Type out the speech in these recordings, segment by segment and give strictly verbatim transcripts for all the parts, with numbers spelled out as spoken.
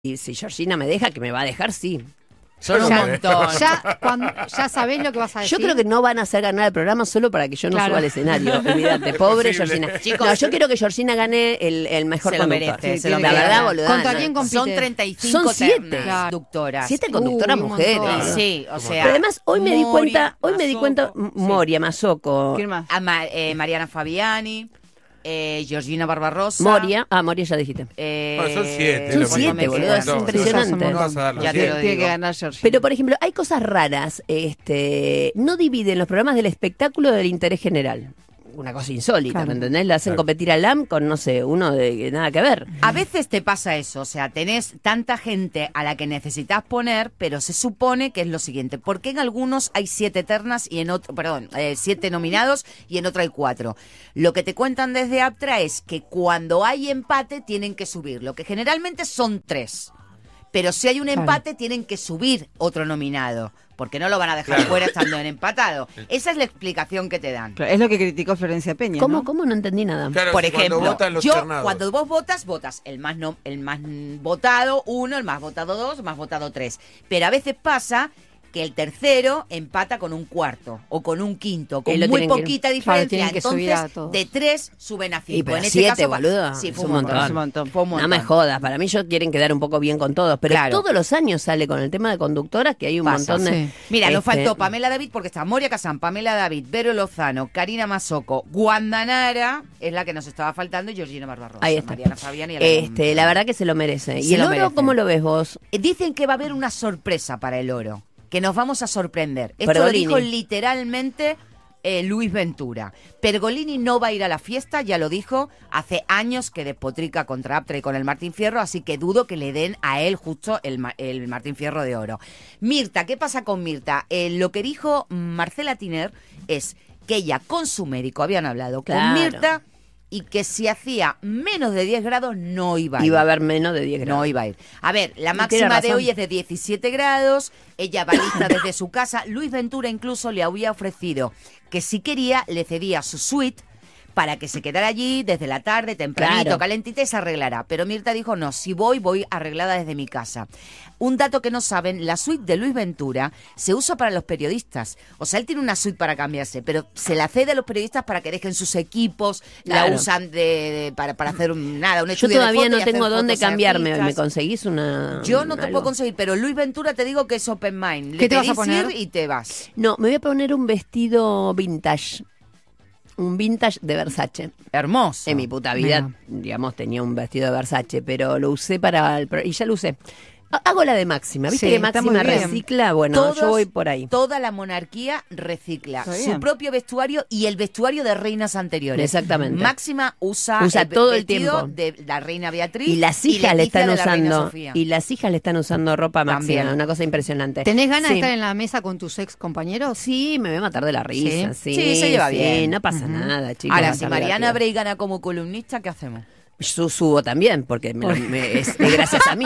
Y si Georgina me deja, que me va a dejar, sí. Son un Ya- montón. Ya, cuando, ya sabés lo que vas a decir. Yo creo que no van a hacer ganar el programa solo para que yo no Claro. suba al escenario. Olvídate, pobre Imposible. Georgina. Chicos, no, yo quiero que Georgina gane el, el mejor Se lo conductor. merece, Sí, se lo la merece. verdad, boluda. ¿Contra no. quién compite? Son treinta y cinco Son siete. ternas Claro. conductoras. Siete conductoras Uy, un mujeres. montón. Sí, o sea. Pero además, hoy me di Mori, cuenta, hoy me di cuenta, Mazzocco, sí. Moria, Mazzocco, ¿Quién más? A Ma- eh, Mariana Fabiani, eh, Georgina Barbarossa. Moria, ah, Moria ya dijiste. Eh, Bueno, son siete, Son lo siete, mismo. boludo, es No, impresionante. No vas a dar los Ya te siete. lo Tiene digo. que ganar Georgina. Pero, por ejemplo, hay cosas raras. Este, no dividen los programas del espectáculo del interés general. Una cosa insólita, Claro. ¿me entendés? Le hacen Claro. competir a L A M con, no sé, uno de que nada que ver. A veces te pasa eso, o sea, tenés tanta gente a la que necesitas poner, pero se supone que es lo siguiente. ¿Por qué en algunos hay siete ternas y en otro, perdón, eh, siete nominados y en otro hay cuatro? Lo que te cuentan desde Aptra es que cuando hay empate tienen que subir, lo que generalmente son tres. Pero si hay un Claro. empate tienen que subir otro nominado, porque no lo van a dejar Claro. fuera estando en empatado. Esa es la explicación que te dan. Claro, es lo que criticó Florencia Peña, ¿Cómo, ¿no? ¿Cómo? No entendí nada. Claro, Por si ejemplo, cuando votan los yo ternados. cuando vos votas, votas el más no, el más votado uno, el más votado dos, el más votado tres. Pero a veces pasa que el tercero empata con un cuarto o con un quinto, con Y lo muy tienen que- poquita Claro, diferencia. tienen que subir a Entonces, todos. de tres suben a cinco. Y pero en este siete, caso, pa- boludo, sí, es fue un un montón. montón. Es un montón. Fue un No montón. me jodas, para mí ellos quieren quedar un poco bien con todos, pero Claro. todos los años sale con el tema de conductoras que hay un Pasa, montón de... sí. Mira, nos este, faltó Pamela David porque está Moria Kazan, Pamela David, Vero Lozano, Karina Mazzocco, Guandanara es la que nos estaba faltando y Georgina Barbarossa. Ahí está. Mariana Fabiani. Este, la verdad que se lo merece. Se ¿Y el lo oro merece. cómo lo ves vos? Eh, Dicen que va a haber una sorpresa para el oro, que nos vamos a sorprender. Esto Pergolini. lo dijo literalmente eh, Luis Ventura. Pergolini no va a ir a la fiesta, ya lo dijo, hace años que despotrica contra Aptra y con el Martín Fierro, así que dudo que le den a él justo el, ma- el Martín Fierro de oro. Mirta, ¿qué pasa con Mirta? Eh, lo que dijo Marcela Tiner es que ella con su médico habían hablado Claro. con Mirta y que si hacía menos de diez grados no iba a ir. Iba a haber menos de diez grados. No iba a ir. A ver, la Y máxima tiene de razón. hoy es de diecisiete grados. Ella va lista desde su casa. Luis Ventura incluso le había ofrecido que si quería le cedía su suite para que se quedara allí desde la tarde, tempranito, Claro. calentita y se arreglara. Pero Mirta dijo, no, si voy, voy arreglada desde mi casa. Un dato que no saben, la suite de Luis Ventura se usa para los periodistas. O sea, él tiene una suite para cambiarse, pero se la cede a los periodistas para que dejen sus equipos, Claro. la usan de, de- para, para hacer un, nada, un Yo estudio de todavía foto no y hacer tengo dónde fotos cambiarme. artistas. ¿Me conseguís una...? Yo no te algo? puedo conseguir, pero Luis Ventura te digo que es open mind. Le ¿Qué te vas a pedís poner? ir y te vas. No, me voy a poner un vestido vintage. Un vintage de Versace. Hermoso. En mi puta vida, Mira. digamos, tenía un vestido de Versace, pero lo usé para el... pro- Y ya lo usé. Ha- Hago la de Máxima. ¿Viste Sí, que está muy Máxima bien. recicla? Bueno, Todos- yo voy por ahí. Toda la monarquía recicla Está su bien. propio vestuario y el vestuario de reinas anteriores. Exactamente. Máxima usa, Usa el ve- todo el vestido tiempo. de la reina Beatriz Y las hijas le Leticia están de la reina usando... Sofía. Y las hijas le están usando ropa Máxima. También. Una cosa impresionante. ¿Tenés ganas Sí. de estar en la mesa con tus ex compañeros? Sí, me voy a matar de la risa. Sí, Sí, se lleva sí, bien. no pasa nada, chicos. Ahora, va a si ser Mariana divertido. Bray gana como columnista, ¿qué hacemos? Yo subo también, porque me lo- me- es, es gracias a mí.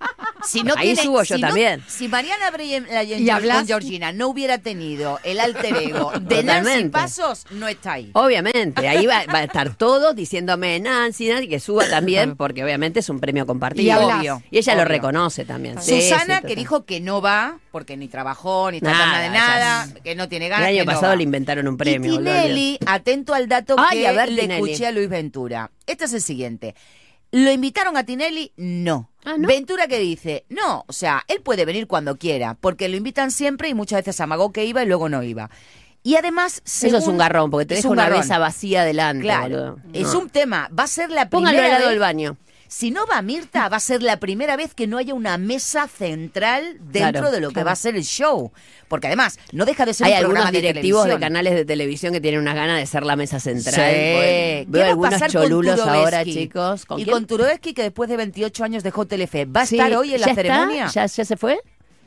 Si no Ahí tiene- subo yo si no- también. si Mariana Bray en- la- en- ¿Y hablas? con Georgina no hubiera tenido el alter ego de Nancy Totalmente. Pasos, no está ahí. Obviamente, ahí va, va a estar todos diciéndome Nancy, Nancy, que suba también, Claro. porque obviamente es un premio compartido. Y hablas. Obvio, Y ella lo obvio. reconoce también. Sí, Susana, sí, que total. dijo que no va, porque ni trabajó, ni está Nada, nada de nada, ya- que no tiene El ganas. año que no pasado va. le inventaron un premio. Y boludo. Tinelli, atento al dato Ay, que a ver, le Tinelli. escuché a Luis Ventura. Este es el siguiente. ¿Lo invitaron a Tinelli? No. Ah, ¿no? Ventura que dice, no, o sea, él puede venir cuando quiera, porque lo invitan siempre y muchas veces amagó que iba y luego no iba. Y además, Eso es según- un garrón, porque te es deja un una garrón. mesa vacía delante. Claro, boludo. es No. un tema. Va a ser la Póngalo primera al lado vez- del baño. Si no va Mirta, va a ser la primera vez que no haya una mesa central dentro Claro, de lo que claro. va a ser el show. Porque además, no deja de ser Hay un algunos programa de directivos de, televisión. canales de televisión que tienen unas ganas de ser la mesa central. Sí. Veo ¿Qué va a algunos pasar con cholulos ahora, Turovsky? chicos. ¿Con y quién? con Turovsky, que después de veintiocho años dejó Telefe. ¿Va a Sí, estar hoy en la ¿ya está? ceremonia? ¿Ya, ya se fue?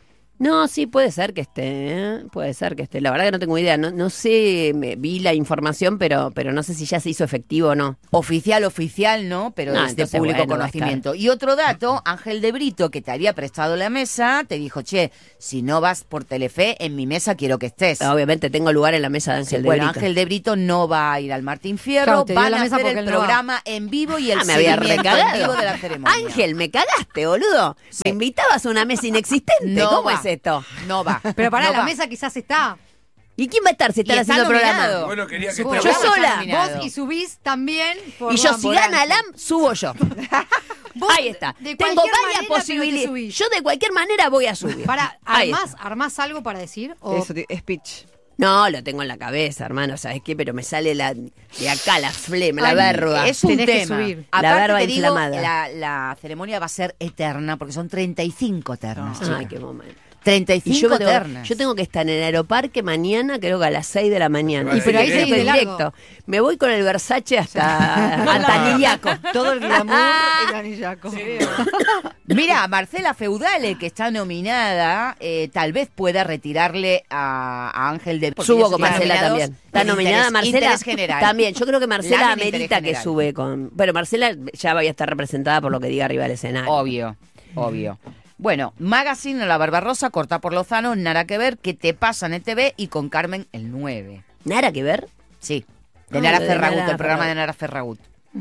No, sí, puede ser que esté, ¿eh? Puede ser que esté. La verdad que no tengo idea. No, no sé, me, vi la información, pero, pero no sé si ya se hizo efectivo o no. Oficial, oficial, ¿no? Pero No, es de entonces, público bueno, va a conocimiento. Y otro dato, Ángel de Brito, que te había prestado la mesa, te dijo, che, si no vas por Telefe, en mi mesa quiero que estés. Obviamente tengo lugar en la mesa de Ángel Sí, de bueno, Brito. Ángel de Brito no va a ir al Martín Fierro, Claro, te dio van la a mesa hacer porque el él no va. programa en vivo y el Ah, me había seguimiento en recagado. vivo de la ceremonia. Ángel, me cagaste, boludo. Sí. Me invitabas a una mesa inexistente. No ¿Cómo va. es esto? No va. Pero pará, no la va. mesa quizás está. ¿Y quién va a estar si están Y está haciendo programa? nominado. Bueno, quería que Su esté Yo programa está sola. nominado. Vos y subís también. Por Y yo, la- si por gana alto. Alam, subo yo. Vos, Ahí está. de Tengo cualquier varias manera, pero te posibilidades. subís. Yo de cualquier manera voy a subir. Pará, Ahí ¿armás, está. ¿armás algo para decir? O- Eso, ti- speech. No, lo tengo en la cabeza, hermano. ¿Sabes qué? Pero me sale la, de acá la flema, la Ay, verba. Es un Tenés que tema. subir. La Aparte verba te digo, inflamada. la, la ceremonia va a ser eterna porque son treinta y cinco ternas. Ay, chicas. qué momento. treinta y Y yo, cinco me tengo, ternas. yo tengo que estar en el Aeroparque mañana, creo que a las seis de la mañana. Y pero ahí Creo seguís que de largo. directo. Me voy con el Versace hasta, hasta Nillaco. Todo el glamour el anillaco. Mira, Marcela Feudale, que está nominada, eh, tal vez pueda retirarle a, a Ángel de porque Subo ellos con están Marcela nominados también. Está en nominada interés- Marcela. interés general. También. Yo creo que Marcela Lan en interés amerita que general. sube con. Bueno, Marcela ya vaya a estar representada por lo que diga arriba del escenario. Obvio, obvio. Bueno, Magazine, La Barbarosa, Corta por Lozano, Nada que ver, que te pasa en E T V y con Carmen el nueve. Nada que ver. Sí, de Ah, Nara lo de Ferragut, Nara el programa Ferragut. de Nara Ferragut.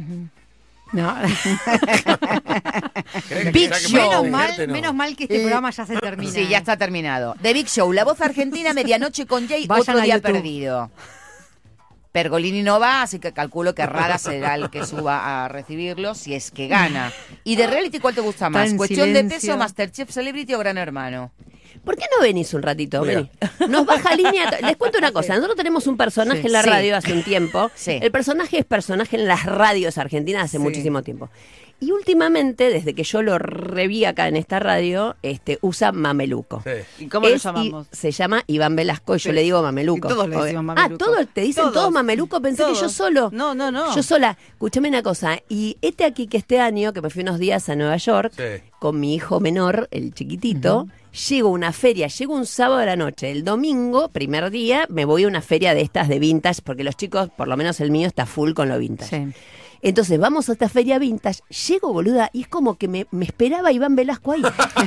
No. ¿Querés que Big saque Show. para menos, mal, dijerte? No. menos mal que este Eh, programa ya se termina. Sí, ya está terminado. The Big Show, La Voz Argentina, Medianoche con Jay, Vayan Otro a Día YouTube. Perdido. Pergolini no va, así que calculo que Rara será el que suba a recibirlo si es que gana. ¿Y de reality cuál te gusta más? en ¿Cuestión de silencio. peso, Masterchef Celebrity o Gran Hermano? ¿Por qué no venís un ratito? Mira. Vení. Nos baja línea. Les cuento una cosa. Nosotros tenemos un personaje Sí. en la Sí. radio hace un tiempo. Sí. El personaje es personaje en las radios argentinas hace Sí. muchísimo tiempo. Y últimamente, desde que yo lo reví acá en esta radio, este, usa mameluco. Sí. ¿Y cómo lo Es- llamamos? y- se llama Iván Velasco y yo Sí. le digo mameluco. Y todos le decimos Obvio. mameluco. Ah, todos te dicen todos, Todos. mameluco. Pensé que yo Todos. solo. No, no, no. Yo sola. Escúchame una cosa. Y este aquí que este año, que me fui unos días a Nueva York, Sí. con mi hijo menor, el chiquitito, llego a una feria, llego un sábado de la noche. El domingo, primer día, me voy a una feria de estas de vintage, porque los chicos, por lo menos el mío, está full con lo vintage. Sí. Entonces vamos a esta feria vintage, llego, boluda, y es como que me, me esperaba Iván Velasco ahí.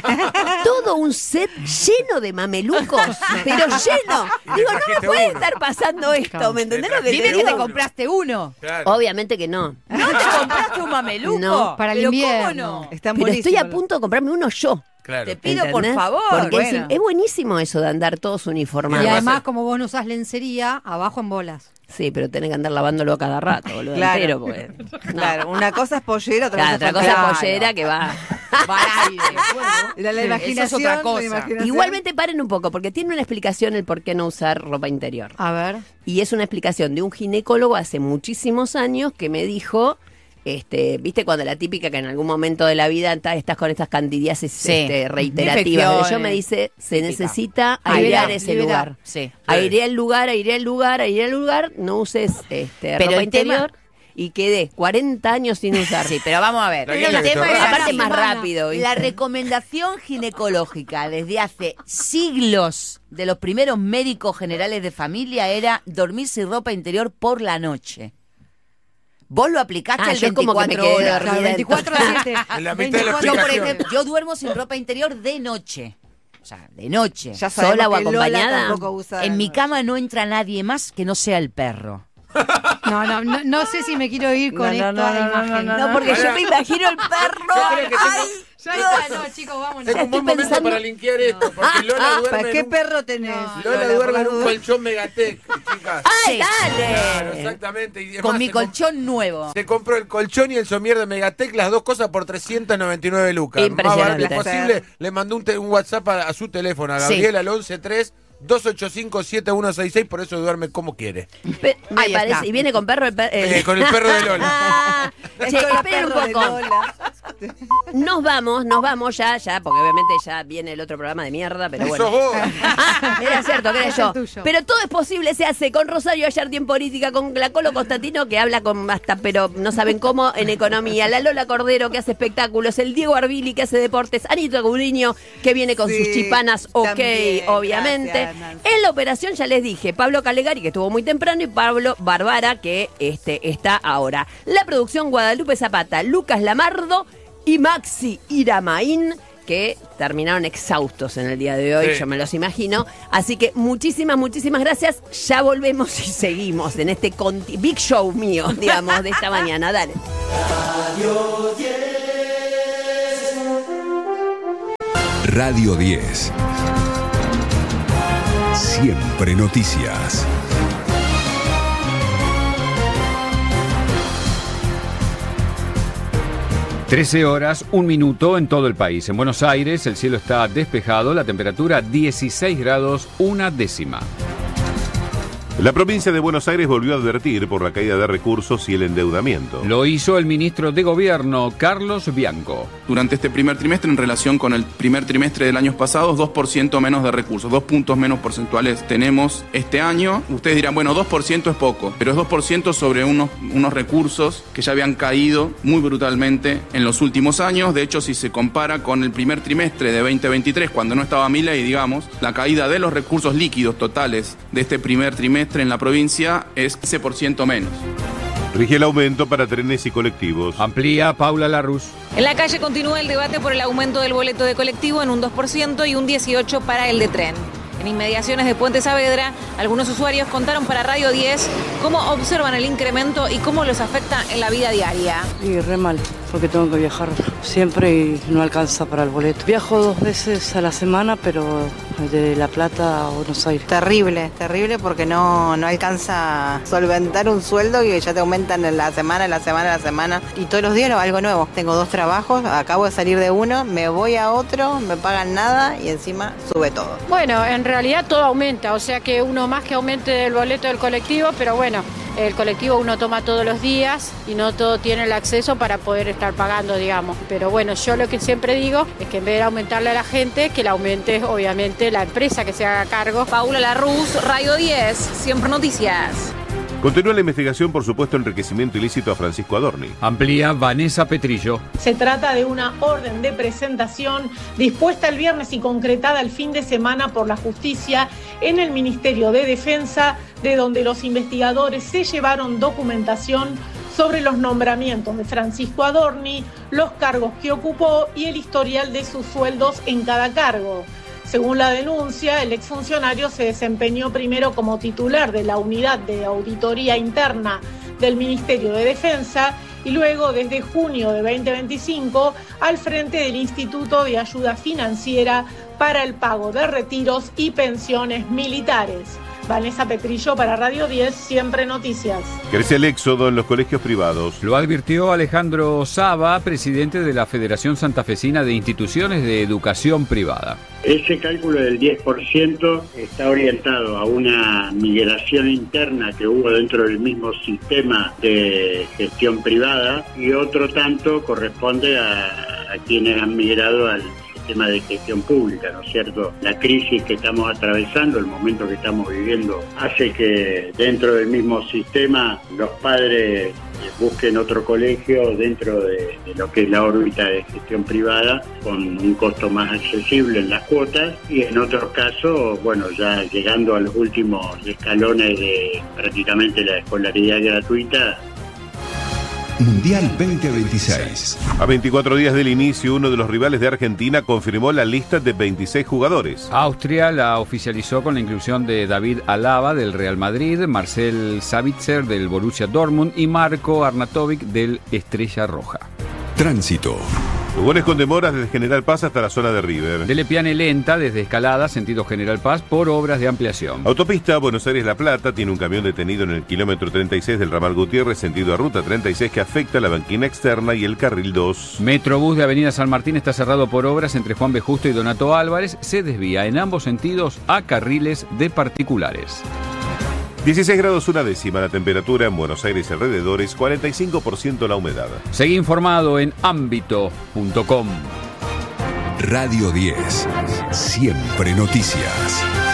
Todo un set lleno de mamelucos, pero lleno. Y Digo, le no me trajiste puede uno. estar pasando esto, ¿me entendés lo que Dime te que digo? te compraste uno. Claro. Obviamente que no. ¿No te compraste un mameluco? No. Para el ¿Pero invierno. ¿Cómo no? Están Pero estoy a buenísimos. punto de comprarme uno yo. Claro. Te pido, por ¿entendés? favor. Porque es, Bueno. es buenísimo eso de andar todos Y uniformados. Además- además, como vos no usás lencería, abajo en bolas. Sí, pero tenés que andar lavándolo a cada rato, boludo. Claro. Entero, porque- no. Claro, una cosa es pollera, otra Claro, cosa otra es cosa Claro. es pollera que va. Va al aire. La, la Sí, imaginación, eso es otra la cosa. imaginación. Igualmente paren un poco, porque tiene una explicación el por qué no usar ropa interior. A ver. Y es una explicación de un ginecólogo hace muchísimos años que me dijo, este, viste cuando la típica que en algún momento de la vida ta- estás con estas candidiasis Sí. este, reiterativas. Infecciones. Yo me dice, se Típica. necesita Liberar, airear ese liberar. lugar. Sí. Airé el lugar, airé el lugar, airé el lugar, no uses este, Pero ropa el tema- interior y quedé cuarenta años sin usar. Sí, pero vamos a ver. La Pero guita el que tema te es ahorras. Aparte así. más semana. rápido. ¿viste? La recomendación ginecológica desde hace siglos de los primeros médicos generales de familia era dormir sin ropa interior por la noche. Vos lo aplicaste Ah, el yo como que me veinticuatro quedé horas. dormida. Claro, veinticuatro a siete. En la mitad de la Yo, por explicación. ejemplo, yo duermo sin ropa interior de noche. O sea, de noche. Ya sabemos ¿Sola o que Lola acompañada? tampoco usa- En mi cama no entra nadie más que no sea el perro. No, no, no, no sé si me quiero ir con No, no, esta no, no, imagen. no, No, porque yo Pará. me imagino el perro. Yo creo que Ay, Ya está, no, chicos, vámonos. Tengo un buen estoy momento pensando- para linkear esto, porque Lola Ah, duerme ¿Para en qué un- perro tenés? No, Lola por duerme en las un dudas. colchón Megatec, chicas. ¡Ay, Sí. Claro, dale! exactamente. Y es Con más, mi se com- colchón nuevo. Se compró el colchón y el somier de Megatec, las dos cosas por trescientas noventa y nueve lucas. Más Impresionante. barato imposible. Le mandó un, te- un WhatsApp a, a su teléfono, a Sí. Gabriela al once tres dos ocho cinco, siete uno seis seis, por eso duerme como quiere. Pe- me Ahí parece, está. y viene con perro el per- el- Eh, con el perro de Lola. Ah, Es che, con la esperen un perro de poco. Lola. Nos vamos, nos vamos ya, ya, porque obviamente ya viene el otro programa de mierda, pero bueno. Sos vos. Ah, era cierto que era Es el yo. tuyo. Pero todo es posible, se hace con Rosario Ayardi en política, con la Colo Constantino que habla con hasta, pero no saben cómo, en economía, la Lola Cordero que hace espectáculos, el Diego Arbili que hace deportes, Anita Gudiño que viene con Sí, sus chipanas, ok, también, obviamente. gracias, Nancy. En la operación ya les dije, Pablo Calegari que estuvo muy temprano y Pablo Barbara que este, está ahora. La producción Guadalupe Zapata, Lucas Lamardo y Maxi Iramaín, que terminaron exhaustos en el día de hoy, Sí. yo me los imagino. Así que muchísimas, muchísimas gracias. Ya volvemos y seguimos en este conti- big show mío, digamos, de esta mañana. Dale. Radio diez. Siempre noticias. trece horas, un minuto en todo el país. En Buenos Aires el cielo está despejado, la temperatura dieciséis grados, una décima. La provincia de Buenos Aires volvió a advertir por la caída de recursos y el endeudamiento. Lo hizo el ministro de Gobierno, Carlos Bianco. Durante este primer trimestre, en relación con el primer trimestre del año pasado, dos por ciento menos de recursos, dos puntos menos porcentuales tenemos este año. Ustedes dirán, bueno, dos por ciento es poco, pero es dos por ciento sobre unos, unos recursos que ya habían caído muy brutalmente en los últimos años. De hecho, si se compara con el primer trimestre de veinte veintitrés, cuando no estaba Milei, digamos, la caída de los recursos líquidos totales de este primer trimestre en la provincia es quince por ciento menos. Rige el aumento para trenes y colectivos. Amplía Paula Larruz. En la calle continúa el debate por el aumento del boleto de colectivo en un dos por ciento y un dieciocho por ciento para el de tren. En inmediaciones de Puente Saavedra, algunos usuarios contaron para Radio diez cómo observan el incremento y cómo los afecta en la vida diaria. Y re mal, porque tengo que viajar siempre y no alcanza para el boleto. Viajo dos veces a la semana, pero de La Plata a Buenos Aires. Terrible, terrible porque no, no alcanza a solventar un sueldo y ya te aumentan en la semana, en la semana, en la semana. Y todos los días algo nuevo. Tengo dos trabajos, acabo de salir de uno, me voy a otro, me pagan nada y encima sube todo. Bueno, en realidad todo aumenta, o sea que uno más que aumente el boleto del colectivo, pero bueno, el colectivo uno toma todos los días y no todo tiene el acceso para poder estar pagando, digamos. Pero bueno, yo lo que siempre digo es que en vez de aumentarle a la gente, que la aumente obviamente la empresa que se haga cargo. Paula Larruz, Radio diez, Siempre Noticias. Continúa la investigación por supuesto enriquecimiento ilícito a Francisco Adorni. Amplía Vanessa Petrillo. Se trata de una orden de presentación dispuesta el viernes y concretada el fin de semana por la justicia en el Ministerio de Defensa, de donde los investigadores se llevaron documentación sobre los nombramientos de Francisco Adorni, los cargos que ocupó y el historial de sus sueldos en cada cargo. Según la denuncia, el exfuncionario se desempeñó primero como titular de la Unidad de Auditoría Interna del Ministerio de Defensa y luego, desde junio de veinte veinticinco, al frente del Instituto de Ayuda Financiera para el pago de retiros y pensiones militares. Vanessa Petrillo para Radio diez, Siempre Noticias. Crece el éxodo en los colegios privados. Lo advirtió Alejandro Saba, presidente de la Federación Santafesina de Instituciones de Educación Privada. Ese cálculo del diez por ciento está orientado a una migración interna que hubo dentro del mismo sistema de gestión privada y otro tanto corresponde a, a quienes han migrado al tema de gestión pública, ¿no es cierto? La crisis que estamos atravesando, el momento que estamos viviendo, hace que dentro del mismo sistema los padres busquen otro colegio dentro de, de lo que es la órbita de gestión privada con un costo más accesible en las cuotas y en otros casos, bueno, ya llegando a los últimos escalones de prácticamente la escolaridad gratuita. Mundial veinte veintiséis. A veinticuatro días del inicio, uno de los rivales de Argentina confirmó la lista de veintiséis jugadores. Austria la oficializó con la inclusión de David Alaba del Real Madrid, Marcel Sabitzer del Borussia Dortmund y Marco Arnautovic del Estrella Roja. Tránsito. Lugones con demoras desde General Paz hasta la zona de River. De Lepiane lenta desde Escalada, sentido General Paz, por obras de ampliación. Autopista Buenos Aires-La Plata tiene un camión detenido en el kilómetro treinta y seis del ramal Gutiérrez, sentido a ruta treinta y seis, que afecta la banquina externa y el carril dos. Metrobús de Avenida San Martín está cerrado por obras entre Juan B. Justo y Donato Álvarez. Se desvía en ambos sentidos a carriles de particulares. dieciséis grados una décima la temperatura en Buenos Aires y alrededores, cuarenta y cinco por ciento la humedad. Seguí informado en ámbito punto com. Radio diez. Siempre noticias.